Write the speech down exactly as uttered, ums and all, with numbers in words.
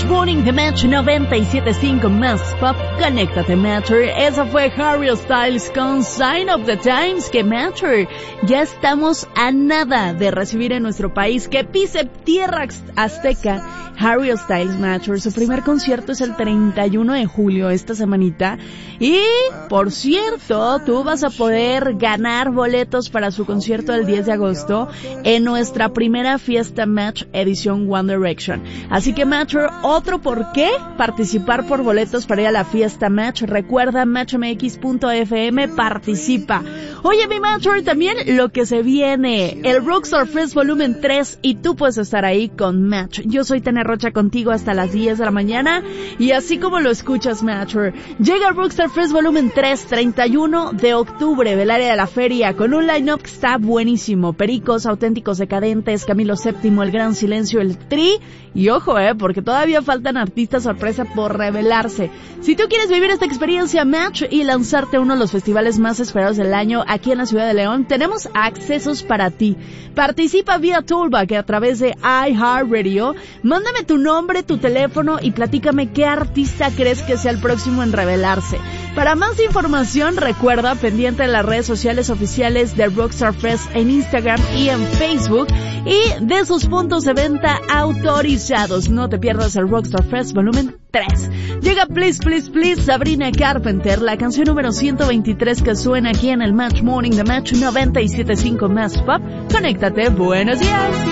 Morning, The Match noventa y siete punto cinco más pop. Conéctate, Matcher. Esa fue Harry Styles con Sign of the Times. Que Matcher, ya estamos a nada de recibir en nuestro país que pise tierra azteca Harry Styles, Matcher. Su primer concierto es el treinta y uno de julio, esta semanita. Y, por cierto, tú vas a poder ganar boletos para su concierto el diez de agosto en nuestra primera fiesta Match edición One Direction. Así que, Matcher, otro por qué participar por boletos para ir a la fiesta Match. Recuerda match m x punto f m, participa. Oye, mi Matcher, también lo que se viene, el Rockstar Fest Volumen tres, y tú puedes estar ahí con Match. Yo soy Tania Rocha contigo hasta las diez de la mañana, y así como lo escuchas, Matcher, llega el Rockstar Fest Volumen tres, treinta y uno de octubre, del área de la feria, con un line-up que está buenísimo. Pericos, Auténticos Decadentes, Camilo Séptimo, El Gran Silencio, El Tri, y ojo, eh, porque todavía faltan artistas sorpresa por revelarse. Si tú quieres vivir esta experiencia Match y lanzarte a uno de los festivales más esperados del año aquí en la ciudad de León, tenemos accesos para ti. Participa vía Toolback a través de iHeartRadio. Mándame tu nombre, tu teléfono y platícame qué artista crees que sea el próximo en revelarse. Para más información, recuerda, pendiente de las redes sociales oficiales de Rockstar Fest en Instagram y en Facebook, y de sus puntos de venta autorizados. No te pierdas el Rockstar Fest Volumen tres. Llega Please, Please, Please, Sabrina Carpenter, la canción número ciento veintitrés que suena aquí en el Match Morning, The Match noventa y siete punto cinco más pop. Conéctate, buenos días.